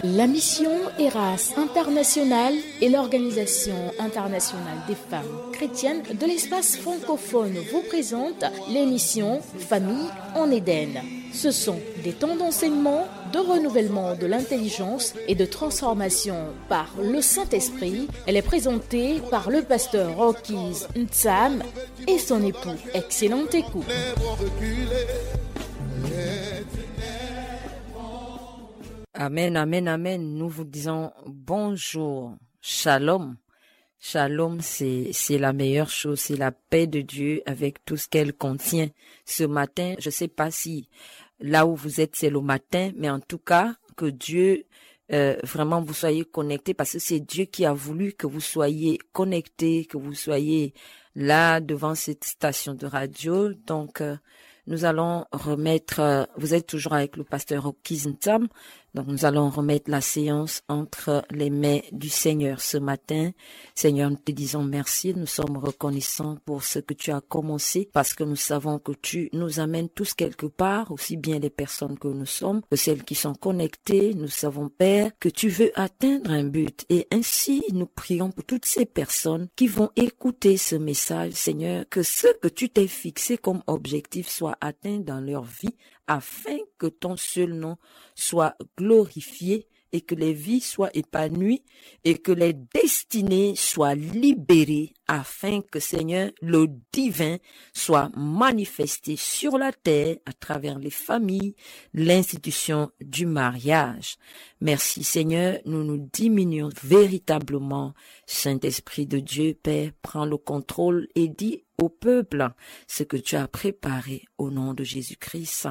La mission Eras International et l'Organisation internationale des femmes chrétiennes de l'espace francophone vous présentent l'émission Famille en Éden. Ce sont des temps d'enseignement, de renouvellement de l'intelligence et de transformation par le Saint-Esprit. Elle est présentée par le pasteur Rokiz Ntsam et son époux. Excellente écoute. Amen, amen, amen. Nous vous disons bonjour, shalom. Shalom, c'est la meilleure chose, c'est la paix de Dieu avec tout ce qu'elle contient. Ce matin, je ne sais pas si là où vous êtes, c'est le matin, mais en tout cas, que Dieu vraiment vous soyez connectés, parce que c'est Dieu qui a voulu que vous soyez connectés, que vous soyez là devant cette station de radio. Donc, nous allons remettre, vous êtes toujours avec le pasteur Rokiz Ntsam, donc nous allons remettre la séance entre les mains du Seigneur ce matin. Seigneur, nous te disons merci, nous sommes reconnaissants pour ce que tu as commencé, parce que nous savons que tu nous amènes tous quelque part, aussi bien les personnes que nous sommes, que celles qui sont connectées. Nous savons, Père, que tu veux atteindre un but, et ainsi nous prions pour toutes ces personnes qui vont écouter ce message, Seigneur, que ce que tu t'es fixé comme objectif soit atteint dans leur vie, afin que ton seul nom soit glorifié et que les vies soient épanouies et que les destinées soient libérées, afin que, Seigneur, le divin soit manifesté sur la terre à travers les familles, l'institution du mariage. Merci, Seigneur, nous nous diminuons véritablement. Saint-Esprit de Dieu, Père, prends le contrôle et dis au peuple ce que tu as préparé au nom de Jésus-Christ.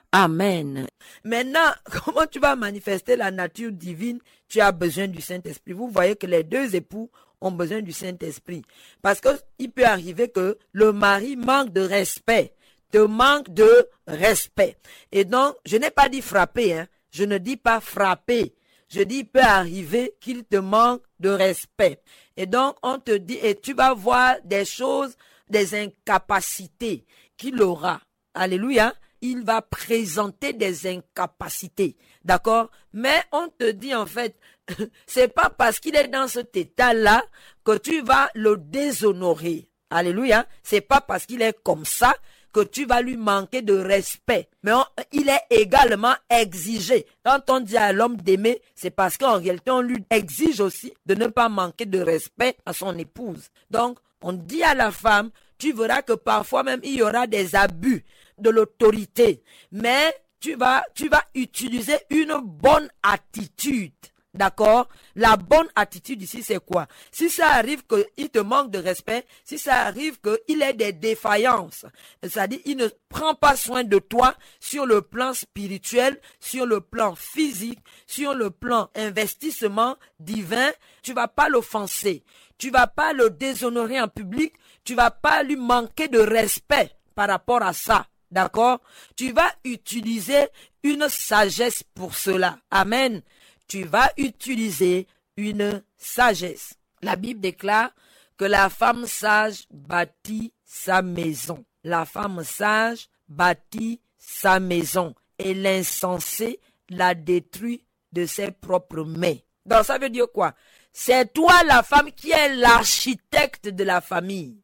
Amen. Maintenant, comment tu vas manifester la nature divine? Tu as besoin du Saint-Esprit. Vous voyez que les deux époux ont besoin du Saint-Esprit. Parce que il peut arriver que le mari manque de respect, te manque de respect. Et donc, je n'ai pas dit frapper, hein. Je ne dis pas frapper. Je dis, il peut arriver qu'il te manque de respect. Et donc, on te dit, et tu vas voir des choses, des incapacités qu'il aura. Alléluia. Il va présenter des incapacités. D'accord? Mais on te dit en fait, c'est pas parce qu'il est dans cet état-là que tu vas le déshonorer. Alléluia. C'est pas parce qu'il est comme ça que tu vas lui manquer de respect. Mais il est également exigé. Quand on dit à l'homme d'aimer, c'est parce qu'en réalité, on lui exige aussi de ne pas manquer de respect à son épouse. Donc, on dit à la femme, tu verras que parfois même il y aura des abus de l'autorité. Mais tu vas utiliser une bonne attitude. D'accord? La bonne attitude ici, c'est quoi? Si ça arrive qu'il te manque de respect, si ça arrive qu'il ait des défaillances, c'est-à-dire il ne prend pas soin de toi sur le plan spirituel, sur le plan physique, sur le plan investissement divin, tu vas pas l'offenser. Tu vas pas le déshonorer en public, tu vas pas lui manquer de respect par rapport à ça. D'accord? Tu vas utiliser une sagesse pour cela. Amen. Tu vas utiliser une sagesse. La Bible déclare que la femme sage bâtit sa maison. La femme sage bâtit sa maison et l'insensé la détruit de ses propres mains. Donc ça veut dire quoi? C'est toi la femme qui est l'architecte de la famille.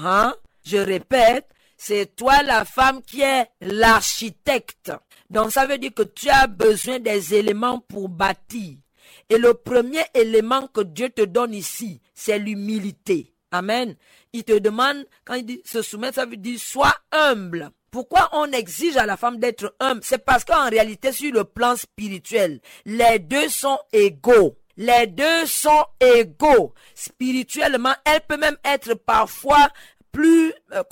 Je répète, c'est toi la femme qui est l'architecte. Donc ça veut dire que tu as besoin des éléments pour bâtir. Et le premier élément que Dieu te donne ici, c'est l'humilité. Amen. Il te demande, quand il dit se soumettre, ça veut dire sois humble. Pourquoi on exige à la femme d'être humble? C'est parce qu'en réalité, sur le plan spirituel, les deux sont égaux. Les deux sont égaux. Spirituellement, elle peut même être parfois plus,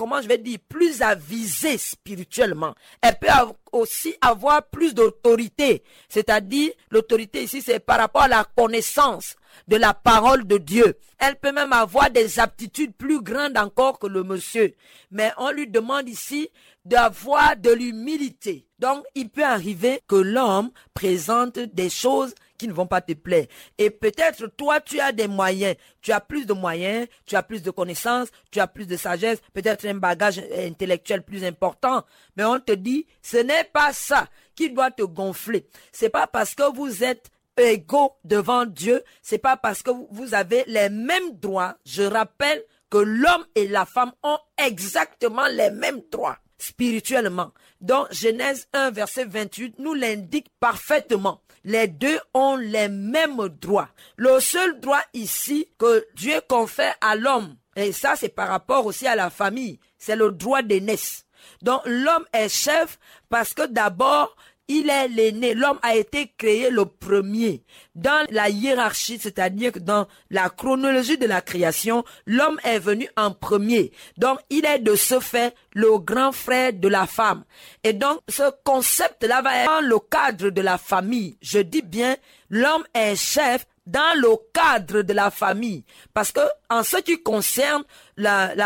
plus avisée spirituellement. Elle peut aussi avoir plus d'autorité. C'est-à-dire, l'autorité ici, c'est par rapport à la connaissance de la parole de Dieu. Elle peut même avoir des aptitudes plus grandes encore que le monsieur. Mais on lui demande ici d'avoir de l'humilité. Donc, il peut arriver que l'homme présente des choses qui ne vont pas te plaire. Et peut-être toi, tu as des moyens. Tu as plus de moyens, tu as plus de connaissances, tu as plus de sagesse, peut-être un bagage intellectuel plus important. Mais on te dit, ce n'est pas ça qui doit te gonfler. C'est pas parce que vous êtes égaux devant Dieu, c'est pas parce que vous avez les mêmes droits. Je rappelle que l'homme et la femme ont exactement les mêmes droits spirituellement. Donc, Genèse 1, verset 28 nous l'indique parfaitement. Les deux ont les mêmes droits. Le seul droit ici que Dieu confère à l'homme, et ça c'est par rapport aussi à la famille, c'est le droit d'aînesse. Donc, l'homme est chef parce que d'abord, il est l'aîné. L'homme a été créé le premier. Dans la hiérarchie, c'est-à-dire que dans la chronologie de la création, l'homme est venu en premier. Donc, il est de ce fait le grand frère de la femme. Et donc, ce concept-là va être dans le cadre de la famille. Je dis bien, l'homme est chef dans le cadre de la famille. Parce que, en ce qui concerne la